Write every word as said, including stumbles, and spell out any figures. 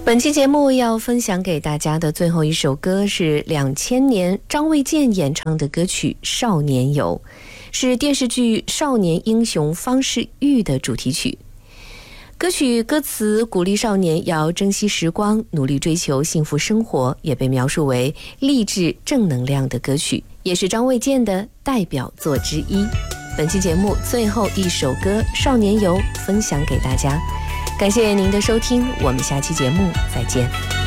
本期节目要分享给大家的最后一首歌是两千年张卫健演唱的歌曲《少年游》，是电视剧《少年英雄方世玉》的主题曲。歌曲歌词鼓励少年要珍惜时光，努力追求幸福生活，也被描述为励志正能量的歌曲，也是张卫健的代表作之一。本期节目最后一首歌《少年游》分享给大家，感谢您的收听，我们下期节目再见。